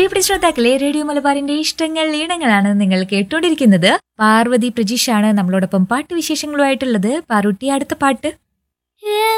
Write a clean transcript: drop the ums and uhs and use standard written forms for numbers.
പ്രിയപ്പെട്ട ശ്രോതാക്കളെ, റേഡിയോ മലബാറിന്റെ ഇഷ്ടങ്ങൾ ഈണങ്ങളാണ് നിങ്ങൾ കേട്ടോണ്ടിരിക്കുന്നത്. പാർവതി പ്രജീഷാണ് നമ്മളോടൊപ്പം പാട്ട് വിശേഷങ്ങളുമായിട്ടുള്ളത്. പാറുട്ടി, അടുത്ത പാട്ട്